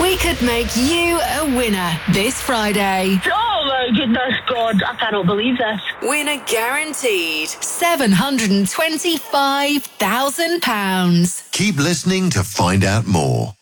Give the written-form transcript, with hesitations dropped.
We could make you a winner this Friday. Oh my goodness, God, I cannot believe this. Winner guaranteed. £725,000. Keep listening to find out more.